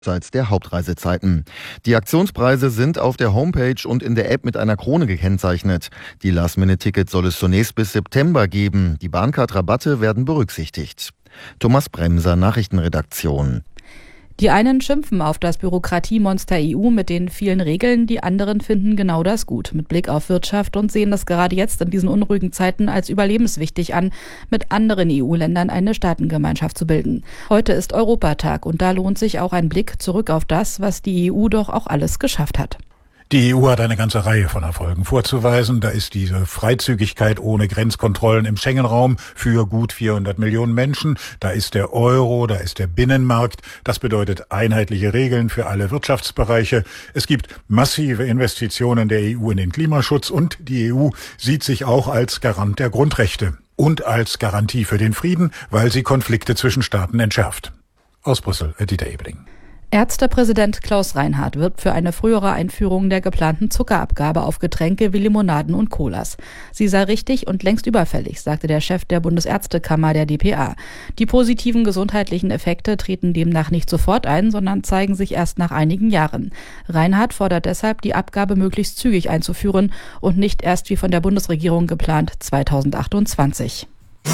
Abseits der Hauptreisezeiten. Die Aktionspreise sind auf der Homepage und in der App mit einer Krone gekennzeichnet. Die Last-Minute-Tickets soll es zunächst bis September geben. Die Bahncard-Rabatte werden berücksichtigt. Thomas Bremser, Nachrichtenredaktion. Die einen schimpfen auf das Bürokratiemonster EU mit den vielen Regeln, die anderen finden genau das gut mit Blick auf Wirtschaft und sehen das gerade jetzt in diesen unruhigen Zeiten als überlebenswichtig an, mit anderen EU-Ländern eine Staatengemeinschaft zu bilden. Heute ist Europatag und da lohnt sich auch ein Blick zurück auf das, was die EU doch auch alles geschafft hat. Die EU hat eine ganze Reihe von Erfolgen vorzuweisen. Da ist diese Freizügigkeit ohne Grenzkontrollen im Schengen-Raum für gut 400 Millionen Menschen. Da ist der Euro, da ist der Binnenmarkt. Das bedeutet einheitliche Regeln für alle Wirtschaftsbereiche. Es gibt massive Investitionen der EU in den Klimaschutz und die EU sieht sich auch als Garant der Grundrechte und als Garantie für den Frieden, weil sie Konflikte zwischen Staaten entschärft. Aus Brüssel, Dieter Ebeling. Ärztepräsident Klaus Reinhardt wirbt für eine frühere Einführung der geplanten Zuckerabgabe auf Getränke wie Limonaden und Colas. Sie sei richtig und längst überfällig, sagte der Chef der Bundesärztekammer der dpa. Die positiven gesundheitlichen Effekte treten demnach nicht sofort ein, sondern zeigen sich erst nach einigen Jahren. Reinhardt fordert deshalb, die Abgabe möglichst zügig einzuführen und nicht erst wie von der Bundesregierung geplant 2028.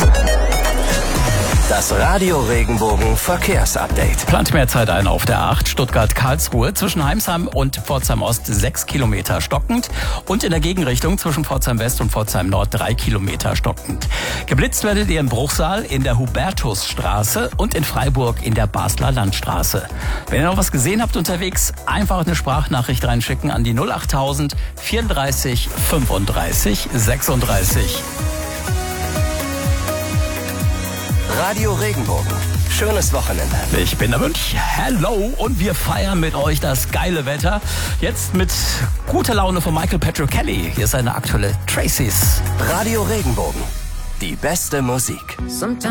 Das Radio Regenbogen Verkehrsupdate. Plant mehr Zeit ein auf der 8 Stuttgart-Karlsruhe zwischen Heimsheim und Pforzheim Ost 6 Kilometer stockend und in der Gegenrichtung zwischen Pforzheim West und Pforzheim Nord 3 Kilometer stockend. Geblitzt werdet ihr in Bruchsal, in der Hubertusstraße und in Freiburg in der Basler Landstraße. Wenn ihr noch was gesehen habt unterwegs, einfach eine Sprachnachricht reinschicken an die 08000 34 35 36. Radio Regenbogen. Schönes Wochenende. Ich bin der Mönch. Hello. Und wir feiern mit euch das geile Wetter. Jetzt mit guter Laune von Michael Patrick Kelly. Hier ist seine aktuelle Tracy's. Radio Regenbogen. Die beste Musik.